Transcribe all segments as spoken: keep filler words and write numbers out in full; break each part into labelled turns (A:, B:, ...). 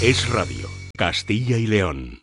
A: Es Radio, Castilla y León.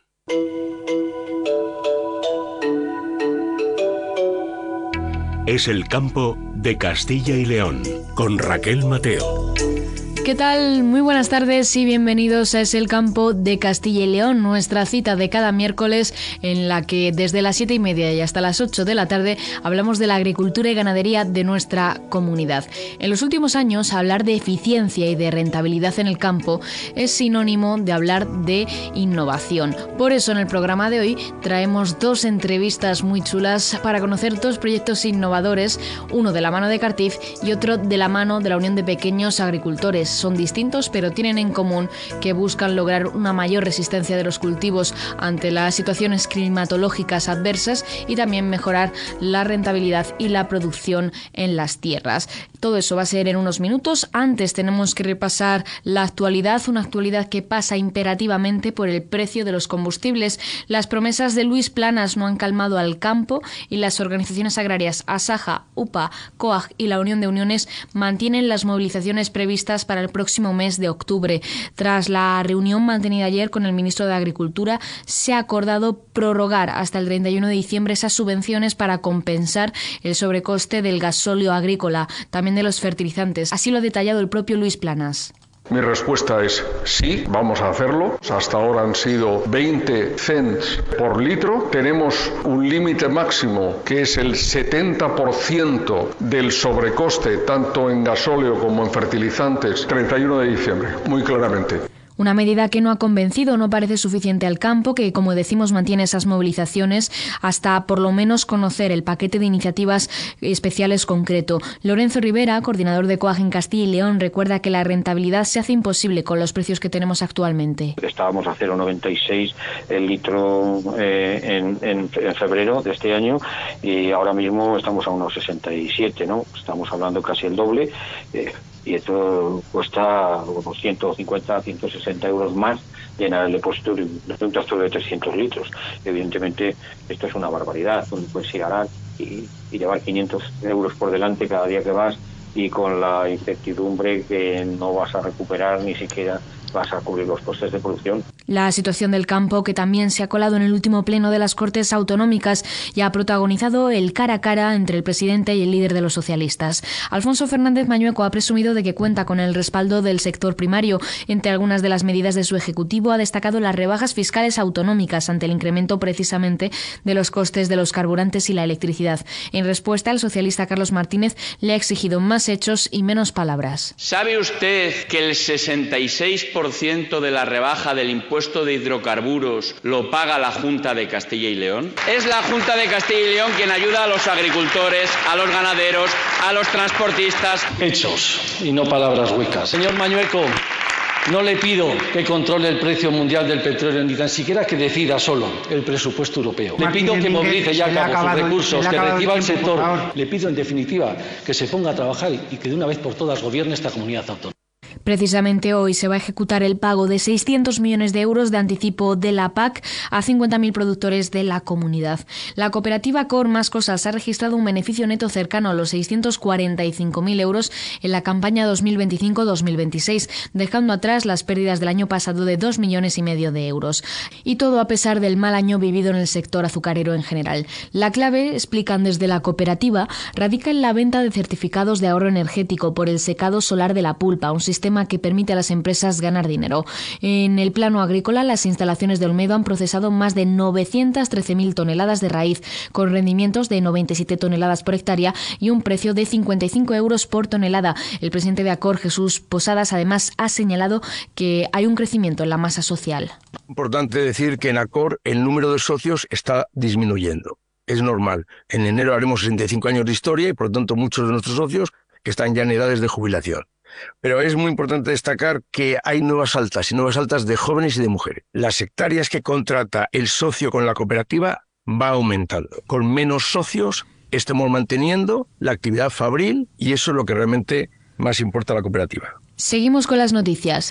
A: Es el campo de Castilla y León, con Raquel Mateo.
B: ¿Qué tal? Muy buenas tardes y bienvenidos a Es el campo de Castilla y León, nuestra cita de cada miércoles en la que desde las siete y media y hasta las ocho de la tarde hablamos de la agricultura y ganadería de nuestra comunidad. En los últimos años, hablar de eficiencia y de rentabilidad en el campo es sinónimo de hablar de innovación. Por eso en el programa de hoy traemos dos entrevistas muy chulas para conocer dos proyectos innovadores, uno de la mano de Cartif y otro de la mano de la Unión de Pequeños Agricultores. Son distintos, pero tienen en común que buscan lograr una mayor resistencia de los cultivos ante las situaciones climatológicas adversas y también mejorar la rentabilidad y la producción en las tierras. Todo eso va a ser en unos minutos. Antes tenemos que repasar la actualidad, una actualidad que pasa imperativamente por el precio de los combustibles. Las promesas de Luis Planas no han calmado al campo y las organizaciones agrarias Asaja, UPA, COAG y la Unión de Uniones mantienen las movilizaciones previstas para el próximo mes de octubre. Tras la reunión mantenida ayer con el ministro de Agricultura, se ha acordado prorrogar hasta el treinta y uno de diciembre esas subvenciones para compensar el sobrecoste del gasóleo agrícola, también de los fertilizantes. Así lo ha detallado el propio Luis Planas.
C: Mi respuesta es sí, vamos a hacerlo. Hasta ahora han sido veinte cents por litro. Tenemos un límite máximo que es el setenta por ciento del sobrecoste, tanto en gasóleo como en fertilizantes, treinta y uno de diciembre, muy claramente.
B: Una medida que no ha convencido, no parece suficiente al campo, que, como decimos, mantiene esas movilizaciones hasta por lo menos conocer el paquete de iniciativas especiales concreto. Lorenzo Rivera, coordinador de COAG en Castilla y León, recuerda que la rentabilidad se hace imposible con los precios que tenemos actualmente.
D: Estábamos a cero coma noventa y seis el litro eh, en, en, en febrero de este año y ahora mismo estamos a unos sesenta y siete, ¿no? Estamos hablando casi el doble. Eh, y esto cuesta unos ciento cincuenta, ciento sesenta euros más llenar el depósito de un tractor de trescientos litros. Evidentemente esto es una barbaridad, pues ir a Arán y, y llevar quinientos euros por delante cada día que vas y con la incertidumbre que no vas a recuperar ni siquiera vas a cubrir los costes de producción.
B: La situación del campo, que también se ha colado en el último pleno de las Cortes Autonómicas y ha protagonizado el cara a cara entre el presidente y el líder de los socialistas. Alfonso Fernández Mañueco ha presumido de que cuenta con el respaldo del sector primario. Entre algunas de las medidas de su ejecutivo ha destacado las rebajas fiscales autonómicas ante el incremento precisamente de los costes de los carburantes y la electricidad. En respuesta, el socialista Carlos Martínez le ha exigido más hechos y menos palabras.
E: ¿Sabe usted que el sesenta y seis por ciento de la rebaja del impuesto de hidrocarburos lo paga la Junta de Castilla y León? Es la Junta de Castilla y León quien ayuda a los agricultores, a los ganaderos, a los transportistas.
F: Hechos y no palabras huecas. Señor Mañueco, no le pido que controle el precio mundial del petróleo, ni tan siquiera que decida solo el presupuesto europeo. Le pido que movilice ya a cabo sus recursos, que reciba el sector. Le pido, en definitiva, que se ponga a trabajar y que de una vez por todas gobierne esta comunidad autónoma.
B: Precisamente hoy se va a ejecutar el pago de seiscientos millones de euros de anticipo de la P A C a cincuenta mil productores de la comunidad. La cooperativa Cor Más Cosas ha registrado un beneficio neto cercano a los seiscientos cuarenta y cinco mil euros en la campaña dos mil veinticinco dos mil veintiséis, dejando atrás las pérdidas del año pasado de dos millones y medio de euros. Y todo a pesar del mal año vivido en el sector azucarero en general. La clave, explican desde la cooperativa, radica en la venta de certificados de ahorro energético por el secado solar de la pulpa, un sistema que permite a las empresas ganar dinero. En el plano agrícola, las instalaciones de Olmedo han procesado más de novecientas trece mil toneladas de raíz, con rendimientos de noventa y siete toneladas por hectárea y un precio de cincuenta y cinco euros por tonelada. El presidente de Acor, Jesús Posadas, además ha señalado que hay un crecimiento en la masa social.
G: Importante decir que en Acor el número de socios está disminuyendo. Es normal. En enero haremos sesenta y cinco años de historia y, por lo tanto, muchos de nuestros socios están ya en edades de jubilación. Pero es muy importante destacar que hay nuevas altas y nuevas altas de jóvenes y de mujeres. Las hectáreas que contrata el socio con la cooperativa va aumentando. Con menos socios estamos manteniendo la actividad fabril y eso es lo que realmente más importa a la cooperativa.
B: Seguimos con las noticias.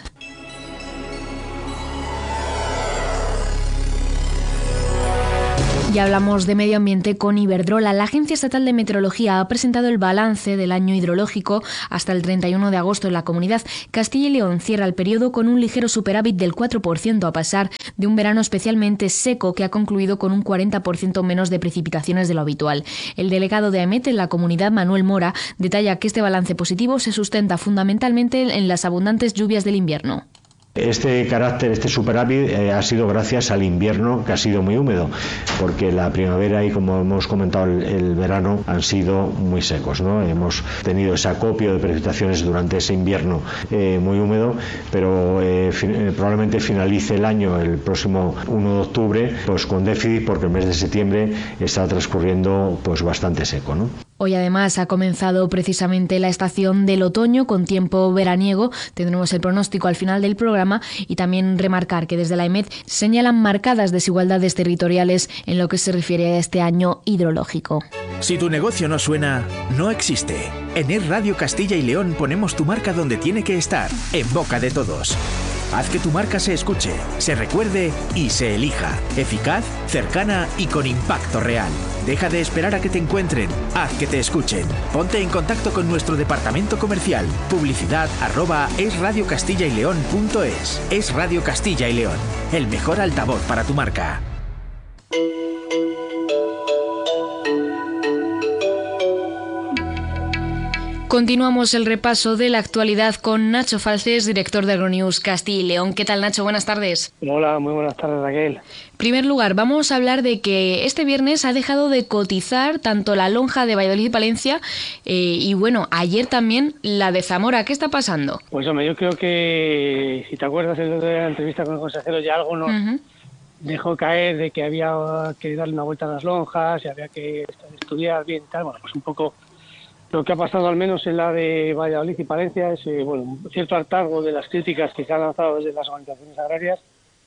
B: Y hablamos de medio ambiente con Iberdrola. La Agencia Estatal de Meteorología ha presentado el balance del año hidrológico hasta el treinta y uno de agosto en la comunidad. Castilla y León cierra el periodo con un ligero superávit del cuatro por ciento, a pasar de un verano especialmente seco que ha concluido con un cuarenta por ciento menos de precipitaciones de lo habitual. El delegado de AEMET en la comunidad, Manuel Mora, detalla que este balance positivo se sustenta fundamentalmente en las abundantes lluvias del invierno.
H: Este carácter, este superávit, eh, ha sido gracias al invierno, que ha sido muy húmedo, porque la primavera y, como hemos comentado, el, el verano han sido muy secos, ¿no? Hemos tenido ese acopio de precipitaciones durante ese invierno eh, muy húmedo, pero eh, fin, eh, probablemente finalice el año, el próximo uno de octubre, pues con déficit, porque el mes de septiembre está transcurriendo pues bastante seco, ¿no?
B: Hoy además ha comenzado precisamente la estación del otoño con tiempo veraniego. Tendremos el pronóstico al final del programa y también remarcar que desde la AEMET señalan marcadas desigualdades territoriales en lo que se refiere a este año hidrológico.
I: Si tu negocio no suena, no existe. En Es Radio Castilla y León ponemos tu marca donde tiene que estar, en boca de todos. Haz que tu marca se escuche, se recuerde y se elija. Eficaz, cercana y con impacto real. Deja de esperar a que te encuentren. Haz que te escuchen. Ponte en contacto con nuestro departamento comercial. Publicidad arroba esradiocastilla-y-león.es. Es Radio Castilla y León. El mejor altavoz para tu marca.
B: Continuamos el repaso de la actualidad con Nacho Falces, director de Agronews Castilla y León. ¿Qué tal, Nacho? Buenas tardes.
J: Hola, muy buenas tardes, Raquel.
B: En primer lugar, vamos a hablar de que este viernes ha dejado de cotizar tanto la lonja de Valladolid y Palencia eh, y, bueno, ayer también la de Zamora. ¿Qué está pasando?
J: Pues, hombre, yo creo que, si te acuerdas de la entrevista con el consejero, ya algo nos uh-huh. dejó caer de que había que darle una vuelta a las lonjas y había que estudiar bien y tal. Bueno, pues un poco... Lo que ha pasado, al menos en la de Valladolid y Palencia, es eh, bueno, un cierto hartazgo de las críticas que se han lanzado desde las organizaciones agrarias,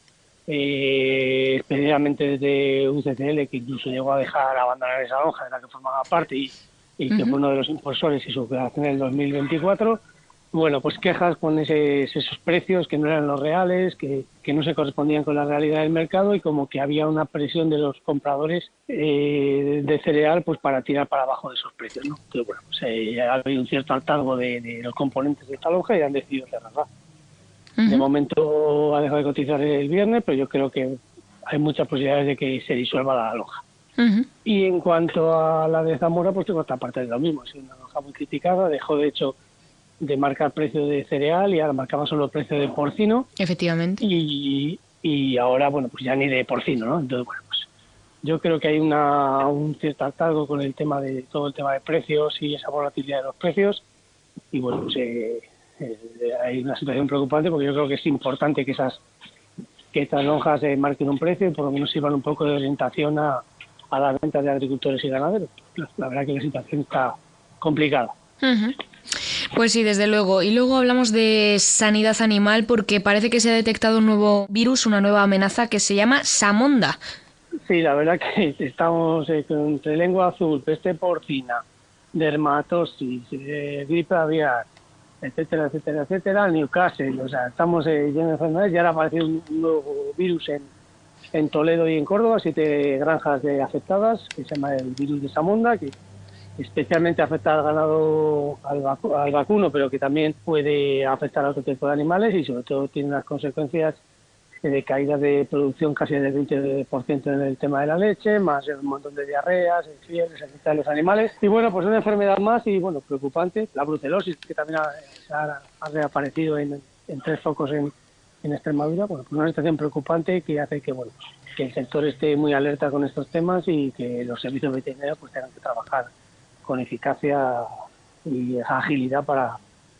J: eh, especialmente desde U C C L, que incluso llegó a dejar abandonar esa lonja de la que formaba parte y, y uh-huh. que fue uno de los impulsores y su creación en el dos mil veinticuatro. Bueno, pues quejas con ese, esos precios que no eran los reales, que, que no se correspondían con la realidad del mercado y como que había una presión de los compradores eh, de cereal pues para tirar para abajo de esos precios, ¿no? Entonces, bueno, pues eh, ha habido un cierto hartazgo de, de los componentes de esta lonja y han decidido cerrarla. Uh-huh. De momento ha dejado de cotizar el viernes, pero yo creo que hay muchas posibilidades de que se disuelva la lonja. Uh-huh. Y en cuanto a la de Zamora, pues tengo otra parte de lo mismo. Es una lonja muy criticada, dejó de hecho de marcar precio de cereal y ahora marcaba solo el precio de porcino.
B: Efectivamente.
J: Y, y ahora, bueno, pues ya ni de porcino, ¿no? Entonces, bueno, pues yo creo que hay una un cierto hartazgo con el tema de todo el tema de precios y esa volatilidad de los precios. Y bueno, pues eh, eh, hay una situación preocupante porque yo creo que es importante que esas que estas lonjas eh, marquen un precio y por lo menos sirvan un poco de orientación a, a las ventas de agricultores y ganaderos. La, la verdad que la situación está complicada.
B: Uh-huh. Pues sí, desde luego. Y luego hablamos de sanidad animal porque parece que se ha detectado un nuevo virus, una nueva amenaza que se llama Samonda.
J: Sí, la verdad que estamos eh, entre lengua azul, peste porcina, dermatosis, eh, gripe aviar, etcétera, etcétera, etcétera, Newcastle. O sea, estamos eh, llenos de enfermedades y ahora aparece un nuevo virus en, en Toledo y en Córdoba, siete granjas de afectadas, que se llama el virus de Samonda, que especialmente afecta al ganado, al, vacu- al vacuno, pero que también puede afectar a otro tipo de animales y sobre todo tiene unas consecuencias de caída de producción casi del veinte por ciento en el tema de la leche, más un montón de diarreas, fiebres, etcétera, de los animales. Y bueno, pues una enfermedad más y bueno, preocupante, la brucelosis, que también ha, ha, ha reaparecido en, en tres focos en, en Extremadura. Bueno, pues una situación preocupante que hace que, bueno, que el sector esté muy alerta con estos temas y que los servicios veterinarios pues tengan que trabajar con eficacia y agilidad para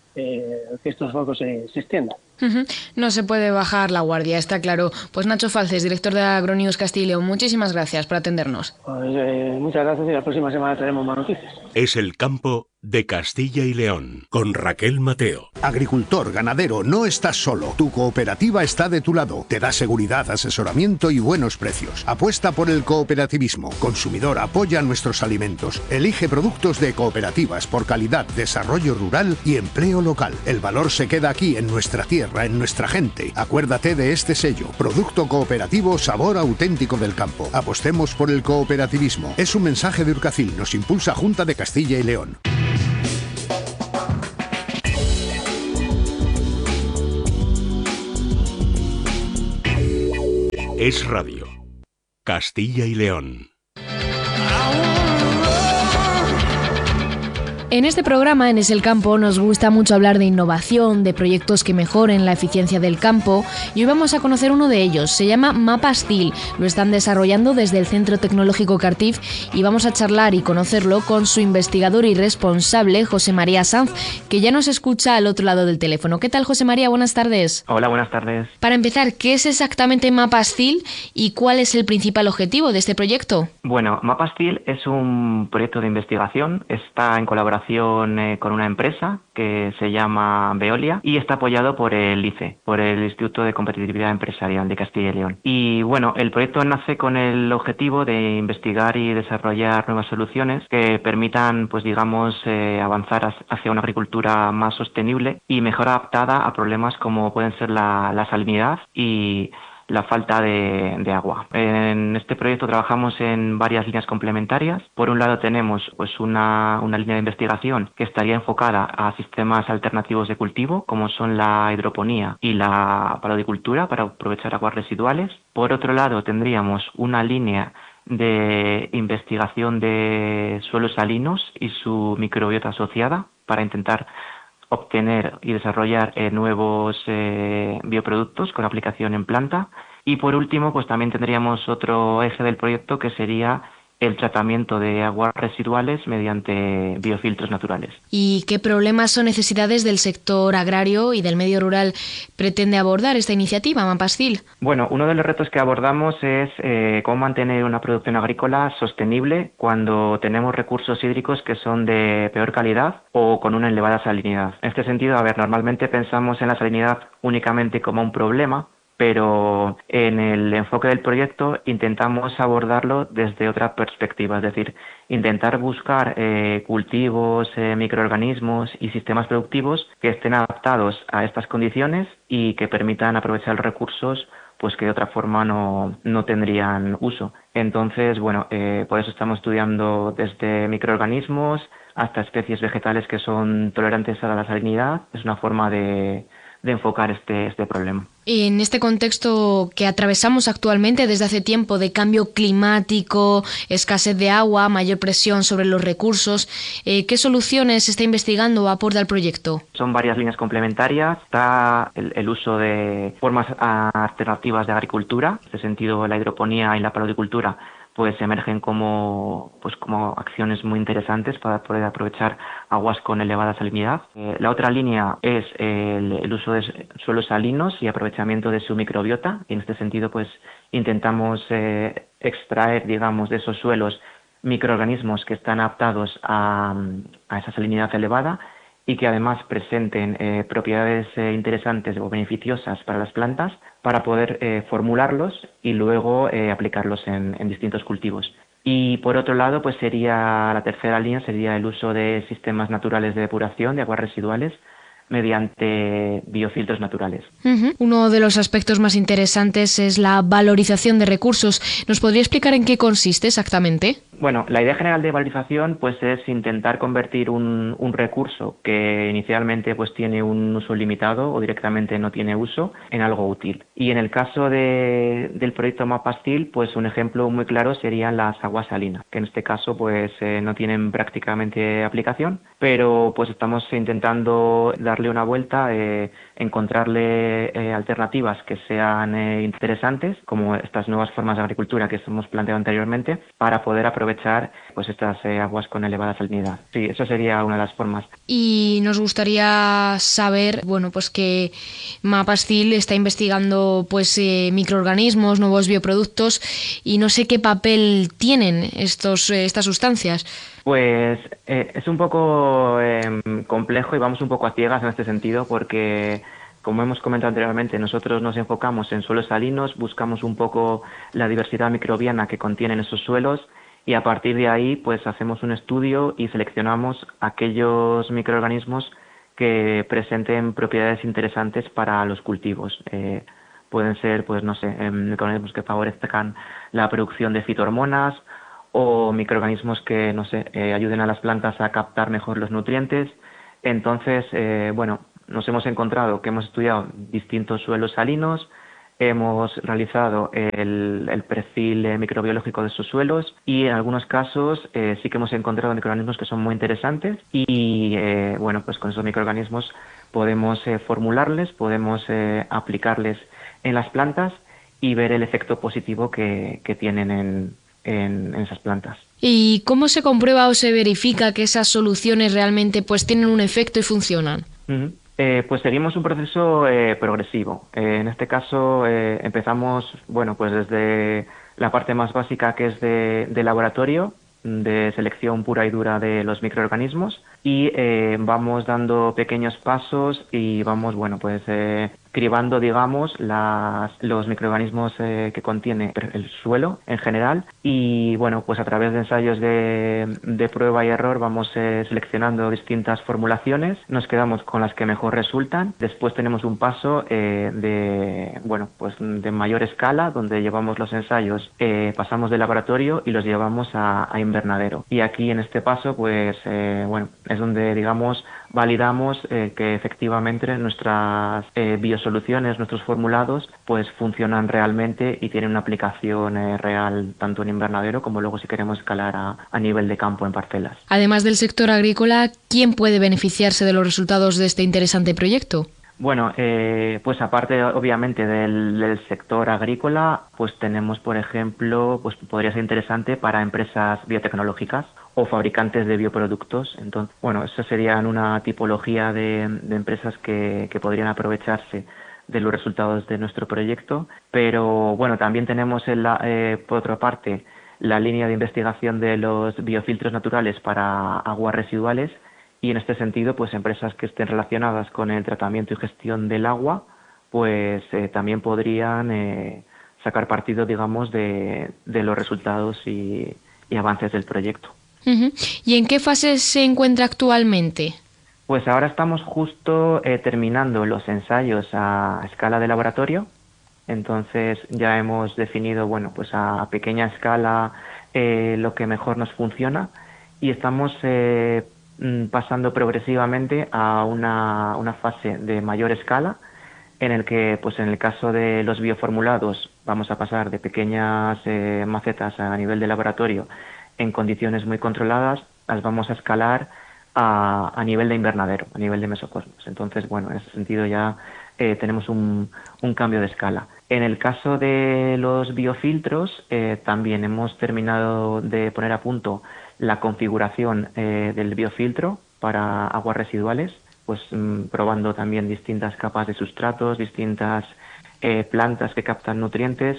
J: eh, que estos focos se, se extiendan.
B: Uh-huh. No se puede bajar la guardia, está claro. Pues Nacho Falces, director de Agronews Castilla y León, muchísimas gracias por atendernos.
J: Pues, eh, muchas gracias y la próxima semana traeremos más noticias.
A: Es el campo de Castilla y León, con Raquel Mateo.
K: Agricultor, ganadero, no estás solo. Tu cooperativa está de tu lado. Te da seguridad, asesoramiento y buenos precios. Apuesta por el cooperativismo. Consumidor, apoya nuestros alimentos. Elige productos de cooperativas por calidad, desarrollo rural y empleo local. El valor se queda aquí, en nuestra tierra. tierra, en nuestra gente. Acuérdate de este sello. Producto cooperativo, sabor auténtico del campo. Apostemos por el cooperativismo. Es un mensaje de Urcacil. Nos impulsa Junta de Castilla y León.
A: Es Radio. Castilla y León.
B: En este programa, en Es el Campo, nos gusta mucho hablar de innovación, de proyectos que mejoren la eficiencia del campo, y hoy vamos a conocer uno de ellos. Se llama MAPASTIL. Lo están desarrollando desde el Centro Tecnológico Cartif y vamos a charlar y conocerlo con su investigador y responsable, José María Sanz, que ya nos escucha al otro lado del teléfono. ¿Qué tal, José María? Buenas tardes.
L: Hola, buenas tardes.
B: Para empezar, ¿qué es exactamente MAPASTIL y cuál es el principal objetivo de este proyecto?
L: Bueno, MAPASTIL es un proyecto de investigación. Está en colaboración con una empresa que se llama Veolia y está apoyado por el I C E, por el Instituto de Competitividad Empresarial de Castilla y León. Y bueno, el proyecto nace con el objetivo de investigar y desarrollar nuevas soluciones que permitan, pues digamos, eh, avanzar hacia una agricultura más sostenible y mejor adaptada a problemas como pueden ser la, la salinidad y la falta de, de agua. En este proyecto trabajamos en varias líneas complementarias. Por un lado tenemos pues una, una línea de investigación que estaría enfocada a sistemas alternativos de cultivo, como son la hidroponía y la parodicultura, para aprovechar aguas residuales. Por otro lado tendríamos una línea de investigación de suelos salinos y su microbiota asociada, para intentar obtener y desarrollar eh, nuevos eh, bioproductos con aplicación en planta. Y por último, pues también tendríamos otro eje del proyecto que sería el tratamiento de aguas residuales mediante biofiltros naturales.
B: ¿Y qué problemas o necesidades del sector agrario y del medio rural pretende abordar esta iniciativa, MAPASTIL?
L: Bueno, uno de los retos que abordamos es eh, cómo mantener una producción agrícola sostenible cuando tenemos recursos hídricos que son de peor calidad o con una elevada salinidad. En este sentido, a ver, normalmente pensamos en la salinidad únicamente como un problema, pero en el enfoque del proyecto intentamos abordarlo desde otra perspectiva, es decir, intentar buscar eh, cultivos, eh, microorganismos y sistemas productivos que estén adaptados a estas condiciones y que permitan aprovechar los recursos pues que de otra forma no, no tendrían uso. Entonces, bueno, eh, por eso estamos estudiando desde microorganismos hasta especies vegetales que son tolerantes a la salinidad. Es una forma de de enfocar este, este problema.
B: Y en este contexto que atravesamos actualmente desde hace tiempo de cambio climático, escasez de agua, mayor presión sobre los recursos, eh, ¿qué soluciones está investigando o aporta el proyecto?
L: Son varias líneas complementarias. Está el, el uso de formas alternativas de agricultura, en este sentido la hidroponía y la parodicultura pues emergen como pues como acciones muy interesantes para poder aprovechar aguas con elevada salinidad. Eh, la otra línea es el, el uso de suelos salinos y aprovechamiento de su microbiota, y en este sentido pues intentamos eh, extraer, digamos, de esos suelos microorganismos que están adaptados a, a esa salinidad elevada y que además presenten eh, propiedades eh, interesantes o beneficiosas para las plantas, para poder eh, formularlos y luego eh, aplicarlos en, en distintos cultivos. Y por otro lado, pues sería la tercera línea, sería el uso de sistemas naturales de depuración de aguas residuales mediante biofiltros naturales.
B: Uh-huh. Uno de los aspectos más interesantes es la valorización de recursos. ¿Nos podría explicar en qué consiste exactamente?
L: Bueno, la idea general de valorización pues es intentar convertir un, un recurso que inicialmente pues tiene un uso limitado o directamente no tiene uso en algo útil. Y en el caso de, del proyecto MAPASTIL, pues un ejemplo muy claro serían las aguas salinas, que en este caso pues eh, no tienen prácticamente aplicación, pero pues estamos intentando darle una vuelta, eh, encontrarle eh, alternativas que sean eh, interesantes, como estas nuevas formas de agricultura que hemos planteado anteriormente, para poder aprovechar pues estas eh, aguas con elevada salinidad. Sí, eso sería una de las formas.
B: Y nos gustaría saber, bueno, pues que MAPASTIL está investigando pues eh, microorganismos, nuevos bioproductos, y no sé qué papel tienen estos eh, estas sustancias.
L: Pues eh, es un poco eh, complejo y vamos un poco a ciegas en este sentido porque, como hemos comentado anteriormente, nosotros nos enfocamos en suelos salinos, buscamos un poco la diversidad microbiana que contienen esos suelos y a partir de ahí pues hacemos un estudio y seleccionamos aquellos microorganismos que presenten propiedades interesantes para los cultivos. Eh, pueden ser, pues no sé, eh, microorganismos que favorezcan la producción de fitohormonas o microorganismos que, no sé, eh, ayuden a las plantas a captar mejor los nutrientes. Entonces, eh, bueno, nos hemos encontrado que hemos estudiado distintos suelos salinos, hemos realizado el, el perfil eh, microbiológico de esos suelos y en algunos casos eh, sí que hemos encontrado microorganismos que son muy interesantes y, eh, bueno, pues con esos microorganismos podemos eh, formularles, podemos eh, aplicarles en las plantas y ver el efecto positivo que, que tienen en, en, en esas plantas.
B: ¿Y cómo se comprueba o se verifica que esas soluciones realmente pues tienen un efecto y funcionan?
L: Uh-huh. Eh, pues seguimos un proceso eh, progresivo. Eh, en este caso eh, empezamos, bueno, pues desde la parte más básica, que es de, de laboratorio, de selección pura y dura de los microorganismos, y eh, vamos dando pequeños pasos y vamos, bueno, pues eh, cribando, digamos, las, los microorganismos eh, que contiene el suelo en general y, bueno, pues a través de ensayos de, de prueba y error vamos eh, seleccionando distintas formulaciones, nos quedamos con las que mejor resultan. Después tenemos un paso eh, de, bueno, pues de mayor escala, donde llevamos los ensayos, eh, pasamos del laboratorio y los llevamos a, a invernadero. Y aquí en este paso, pues, eh, bueno, es donde, digamos, validamos eh, que efectivamente nuestras eh, biosoluciones, nuestros formulados, pues funcionan realmente y tienen una aplicación eh, real tanto en invernadero como luego si queremos escalar a, a nivel de campo en parcelas.
B: Además del sector agrícola, ¿quién puede beneficiarse de los resultados de este interesante proyecto?
L: Bueno, eh, pues aparte obviamente del, del sector agrícola, pues tenemos, por ejemplo, pues podría ser interesante para empresas biotecnológicas o fabricantes de bioproductos. Entonces, bueno, eso serían una tipología de, de empresas que, que podrían aprovecharse de los resultados de nuestro proyecto. Pero bueno, también tenemos en la, eh, por otra parte la línea de investigación de los biofiltros naturales para aguas residuales. Y en este sentido, pues empresas que estén relacionadas con el tratamiento y gestión del agua, pues eh, también podrían eh, sacar partido, digamos, de, de los resultados y, y avances del proyecto.
B: Uh-huh. ¿Y en qué fase se encuentra actualmente?
L: Pues ahora estamos justo eh, terminando los ensayos a escala de laboratorio. Entonces ya hemos definido, bueno, pues a pequeña escala eh, lo que mejor nos funciona y estamos eh, pasando progresivamente a una, una fase de mayor escala en el que, pues en el caso de los bioformulados, vamos a pasar de pequeñas eh, macetas a nivel de laboratorio en condiciones muy controladas, las vamos a escalar a, a nivel de invernadero, a nivel de mesocosmos. Entonces, bueno, en ese sentido ya eh, tenemos un, un cambio de escala. En el caso de los biofiltros, eh, también hemos terminado de poner a punto la configuración eh, del biofiltro para aguas residuales, pues mmm, probando también distintas capas de sustratos, distintas eh, plantas que captan nutrientes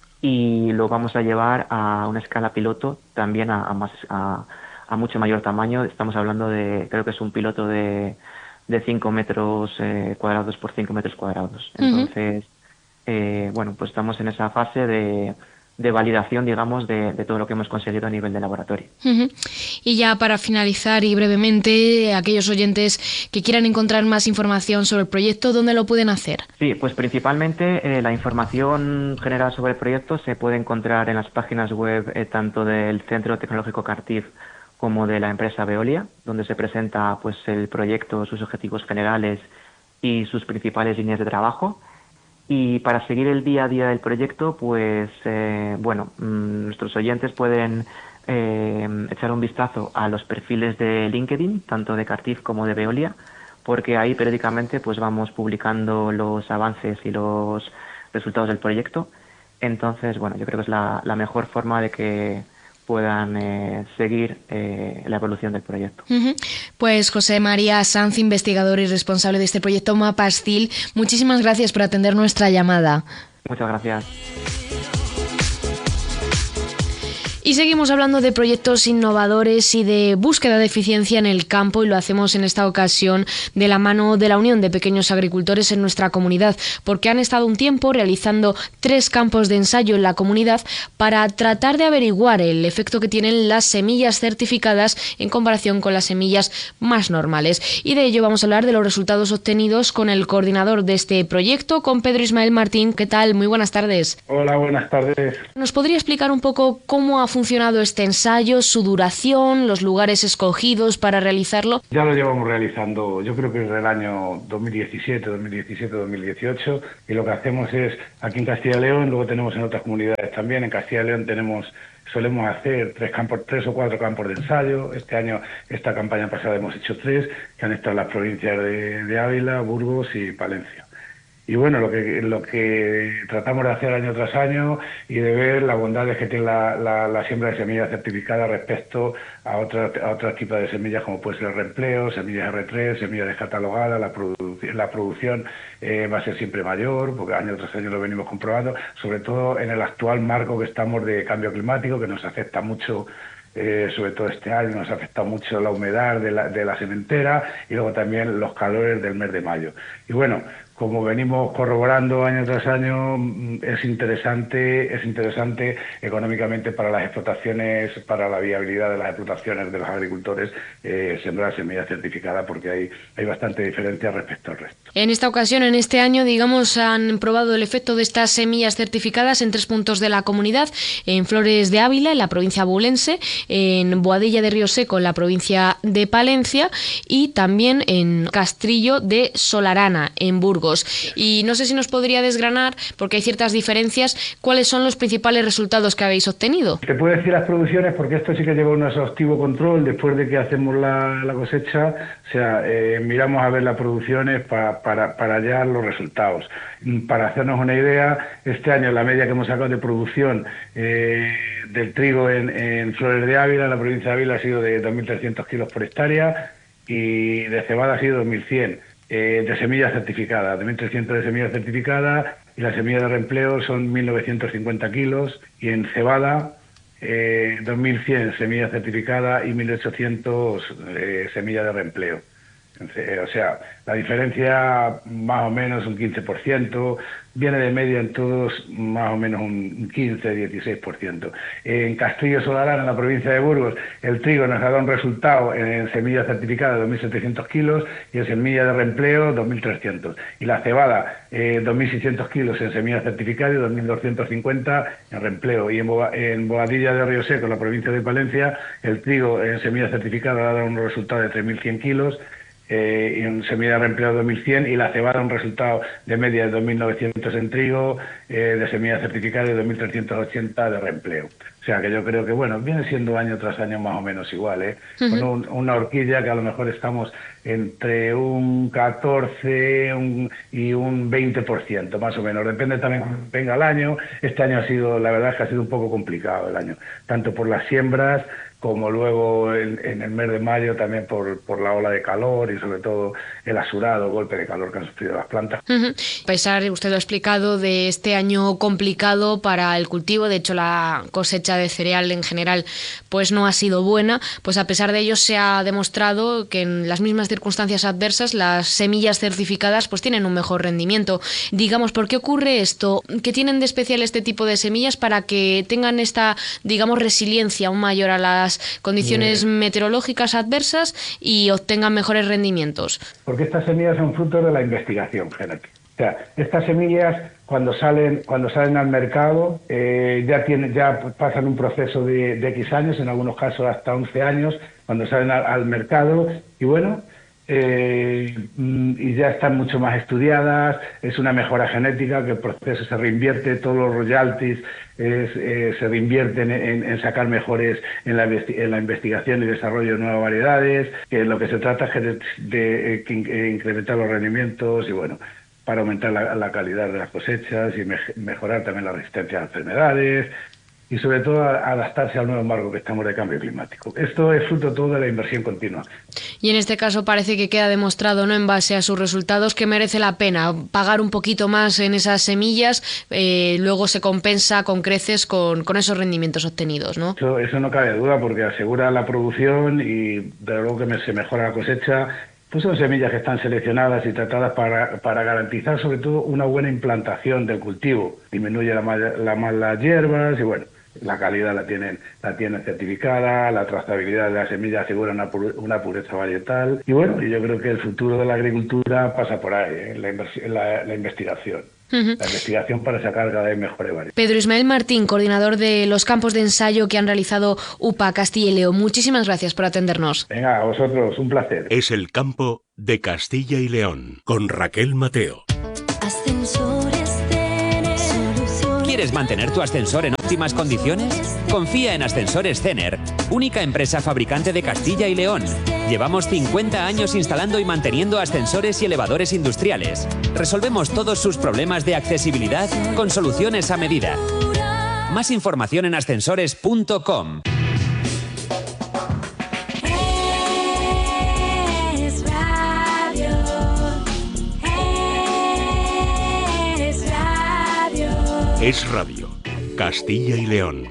L: y lo vamos a llevar a una escala piloto también a, a, más, a, a mucho mayor tamaño. Estamos hablando de, creo que es un piloto de, de cinco metros eh, cuadrados por cinco metros cuadrados. Entonces, uh-huh. eh, bueno, pues estamos en esa fase de de validación, digamos, de, de todo lo que hemos conseguido a nivel de laboratorio.
B: Uh-huh. Y ya para finalizar y brevemente, aquellos oyentes que quieran encontrar más información sobre el proyecto, ¿dónde lo pueden hacer?
L: Sí, pues principalmente eh, la información general sobre el proyecto se puede encontrar en las páginas web eh, tanto del Centro Tecnológico Cartif como de la empresa Veolia, donde se presenta pues el proyecto, sus objetivos generales y sus principales líneas de trabajo. Y para seguir el día a día del proyecto, pues eh, bueno, mmm, nuestros oyentes pueden eh, echar un vistazo a los perfiles de LinkedIn, tanto de Cartif como de Veolia, porque ahí periódicamente pues vamos publicando los avances y los resultados del proyecto. Entonces, bueno, yo creo que es la, la mejor forma de que puedan eh, seguir eh, la evolución del proyecto.
B: Uh-huh. Pues José María Sanz, investigador y responsable de este proyecto Mapastil, muchísimas gracias por atender nuestra llamada.
L: Muchas gracias.
B: Y seguimos hablando de proyectos innovadores y de búsqueda de eficiencia en el campo, y lo hacemos en esta ocasión de la mano de la Unión de Pequeños Agricultores en nuestra comunidad, porque han estado un tiempo realizando tres campos de ensayo en la comunidad para tratar de averiguar el efecto que tienen las semillas certificadas en comparación con las semillas más normales. Y de ello vamos a hablar de los resultados obtenidos con el coordinador de este proyecto, con Pedro Ismael Martín. ¿Qué tal? Muy buenas tardes.
M: Hola, buenas tardes.
B: ¿Nos podría explicar un poco cómo ha funcionado este ensayo, su duración, los lugares escogidos para realizarlo?
M: Ya lo llevamos realizando, yo creo que desde el año dos mil diecisiete, dos mil diecisiete, dos mil dieciocho, y lo que hacemos es, aquí en Castilla y León, luego tenemos en otras comunidades también, en Castilla y León tenemos, solemos hacer tres campos, tres o cuatro campos de ensayo. Este año, esta campaña pasada hemos hecho tres, que han estado en las provincias de, de Ávila, Burgos y Palencia. Y bueno, lo que lo que tratamos de hacer año tras año y de ver las bondades que tiene la, la, la siembra de semillas certificadas respecto a otras a otros tipos de semillas, como puede ser el reempleo, semillas erre tres, semillas descatalogadas. La, produ la producción eh, va a ser siempre mayor, porque año tras año lo venimos comprobando, sobre todo en el actual marco que estamos de cambio climático, que nos afecta mucho. Eh, sobre todo este año nos ha afectado mucho la humedad de la, de la sementera y luego también los calores del mes de mayo. Y bueno, como venimos corroborando año tras año, es interesante, es interesante económicamente para las explotaciones, para la viabilidad de las explotaciones de los agricultores, eh, sembrar semillas certificadas, porque hay, hay bastante diferencia respecto al resto.
B: En esta ocasión, en este año, digamos, han probado el efecto de estas semillas certificadas en tres puntos de la comunidad: en Flores de Ávila, en la provincia abulense, en Boadilla de Río Seco, en la provincia de Palencia, y también en Castrillo de Solarana, en Burgos. Y no sé si nos podría desgranar, porque hay ciertas diferencias, cuáles son los principales resultados que habéis obtenido.
M: Te puedo decir las producciones, porque esto sí que lleva un exhaustivo control después de que hacemos la, la cosecha. O sea, eh, miramos a ver las producciones pa, para, para hallar los resultados. Para hacernos una idea, este año la media que hemos sacado de producción eh, del trigo en, en Flores de Ávila, en la provincia de Ávila, ha sido de dos mil trescientos kilos por hectárea, y de cebada ha sido dos mil cien. Eh, de semillas certificadas, de mil trescientos de semillas certificadas, y la semilla de reempleo son mil novecientos cincuenta kilos, y en cebada eh, dos mil cien semillas certificadas y mil ochocientos eh, semillas de reempleo. O sea, la diferencia más o menos un quince por ciento, viene de media en todos más o menos un quince a dieciséis por ciento. En Castrillo Solarana, en la provincia de Burgos, el trigo nos ha dado un resultado en semillas certificadas de dos mil setecientos kilos y en semilla de reempleo dos mil trescientos. Y la cebada, eh, dos mil seiscientos kilos en semillas certificadas y dos mil doscientos cincuenta en reempleo. Y en, Bo en Boadilla de Río Seco, en la provincia de Palencia, el trigo en semillas certificadas ha dado un resultado de tres mil cien kilos, Eh, y en semilla de reempleo dos mil cien, y la cebada un resultado de media de dos mil novecientos en trigo, eh, de semilla certificada, y dos mil trescientos ochenta de reempleo. O sea que yo creo que, bueno, viene siendo año tras año más o menos igual, ¿eh? Uh-huh. Con un, una horquilla que a lo mejor estamos entre un catorce un, y un veinte por ciento más o menos, depende también cómo venga el año. Este año ha sido, la verdad es que ha sido un poco complicado el año, tanto por las siembras como luego en, en el mes de mayo también por, por la ola de calor y sobre todo el asurado golpe de calor que han sufrido las plantas.
B: Uh-huh. A pesar, usted lo ha explicado, de este año complicado para el cultivo, de hecho la cosecha de cereal en general pues no ha sido buena, pues a pesar de ello se ha demostrado que en las mismas circunstancias adversas las semillas certificadas pues tienen un mejor rendimiento. Digamos, ¿por qué ocurre esto? ¿Qué tienen de especial este tipo de semillas para que tengan esta, digamos, resiliencia aún mayor a las condiciones Bien. meteorológicas adversas y obtengan mejores rendimientos?
M: Porque estas semillas son frutos de la investigación genética. O sea, estas semillas cuando salen cuando salen al mercado eh, ya tienen ya pasan un proceso de, de X años, en algunos casos hasta once años, cuando salen al, al mercado, y bueno, Eh, y ya están mucho más estudiadas, es una mejora genética, que el proceso se reinvierte, todos los royalties es, eh, se reinvierten en, en sacar mejores en la, en la investigación y desarrollo de nuevas variedades, que lo que se trata es de, de, de incrementar los rendimientos y bueno, para aumentar la, la calidad de las cosechas y me, mejorar también la resistencia a enfermedades. y sobre todo a adaptarse al nuevo marco que estamos de cambio climático. Esto es fruto todo de la inversión continua.
B: Y en este caso parece que queda demostrado, ¿no?, en base a sus resultados, que merece la pena pagar un poquito más en esas semillas, eh, luego se compensa con creces con, con esos rendimientos obtenidos, ¿no?
M: Eso, eso no cabe duda, porque asegura la producción y de luego que me, se mejora la cosecha. Pues son semillas que están seleccionadas y tratadas para, para garantizar sobre todo una buena implantación del cultivo. Disminuye la, la malas hierbas y bueno, la calidad la tienen la tienen certificada, la trazabilidad de la semilla asegura una, pur, una pureza varietal y bueno, yo creo que el futuro de la agricultura pasa por ahí, ¿eh? la, la, la investigación. Uh-huh. La investigación para sacar cada vez mejores variedades.
B: Pedro Ismael Martín, coordinador de los campos de ensayo que han realizado U P A Castilla y León. Muchísimas gracias por atendernos.
M: Venga, a vosotros, un placer.
A: Es el campo de Castilla y León, con Raquel Mateo.
N: Ascensores Cener. ¿Quieres mantener tu ascensor en óptimas condiciones? Confía en Ascensores Cener, única empresa fabricante de Castilla y León. Llevamos cincuenta años instalando y manteniendo ascensores y elevadores industriales. Resolvemos todos sus problemas de accesibilidad con soluciones a medida. Más información en ascensores punto com.
O: Es radio, es radio.
A: Es radio, Castilla y León.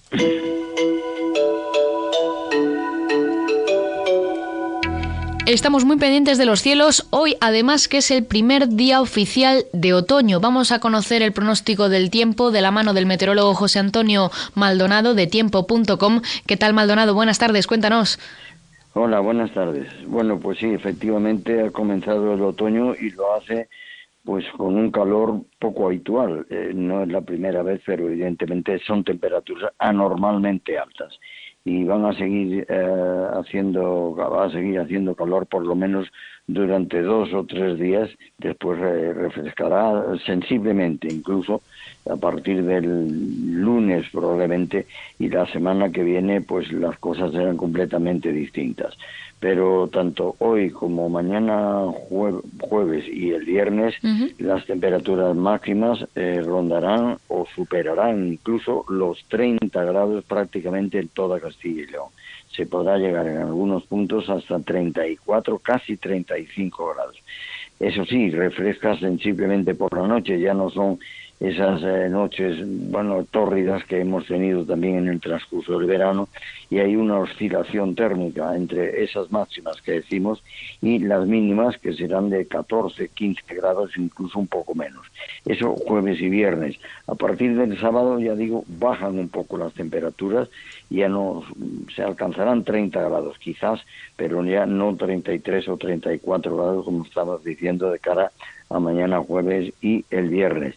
B: Estamos muy pendientes de los cielos, hoy además que es el primer día oficial de otoño. Vamos a conocer el pronóstico del tiempo de la mano del meteorólogo José Antonio Maldonado de tiempo punto com. ¿Qué tal, Maldonado? Buenas tardes, cuéntanos.
P: Hola, buenas tardes. Bueno, pues sí, efectivamente ha comenzado el otoño y lo hace pues con un calor poco habitual. Eh, no es la primera vez, pero evidentemente son temperaturas anormalmente altas. Y van a seguir eh, haciendo, va a seguir haciendo calor por lo menos durante dos o tres días, después eh, refrescará sensiblemente, incluso a partir del lunes probablemente, y la semana que viene pues las cosas serán completamente distintas. Pero tanto hoy como mañana jue- jueves y el viernes, uh-huh. las temperaturas máximas eh, rondarán o superarán incluso los treinta grados prácticamente en toda Castilla y León. Se podrá llegar en algunos puntos hasta treinta y cuatro, casi treinta y cinco grados. Eso sí, refresca sensiblemente por la noche, ya no son esas eh, noches, bueno, tórridas que hemos tenido también en el transcurso del verano, y hay una oscilación térmica entre esas máximas que decimos y las mínimas, que serán de catorce, quince grados, incluso un poco menos. Eso jueves y viernes. A partir del sábado, ya digo, bajan un poco las temperaturas, ya no se alcanzarán treinta grados quizás, pero ya no treinta y tres o treinta y cuatro grados como estamos diciendo de cara a mañana jueves y el viernes.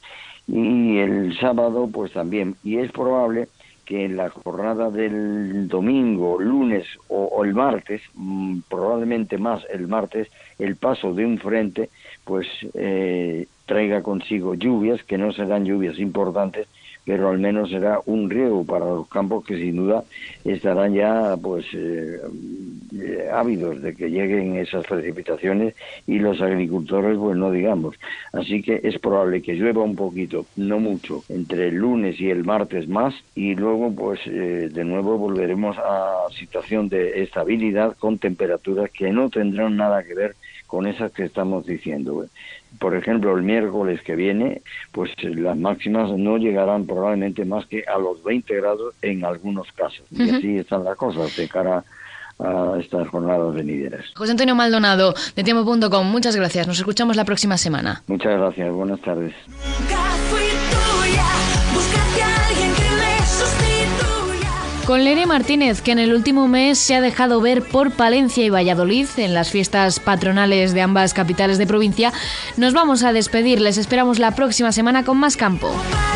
P: Y el sábado pues también, y es probable que en la jornada del domingo, lunes o, o el martes, mmm, probablemente más el martes, el paso de un frente pues eh, traiga consigo lluvias, que no serán lluvias importantes, pero al menos será un riego para los campos que sin duda estarán ya pues eh, eh, ávidos de que lleguen esas precipitaciones, y los agricultores pues no digamos. Así que es probable que llueva un poquito, no mucho, entre el lunes y el martes más, y luego pues eh, de nuevo volveremos a situación de estabilidad con temperaturas que no tendrán nada que ver con esas que estamos diciendo. Por ejemplo, el miércoles que viene, pues las máximas no llegarán probablemente más que a los veinte grados en algunos casos. Uh-huh. Y así están las cosas de cara a estas jornadas venideras.
B: José Antonio Maldonado, de tiempo punto com, muchas gracias. Nos escuchamos la próxima semana.
P: Muchas gracias, buenas tardes.
B: Con Lene Martínez, que en el último mes se ha dejado ver por Palencia y Valladolid en las fiestas patronales de ambas capitales de provincia, nos vamos a despedir. Les esperamos la próxima semana con más campo.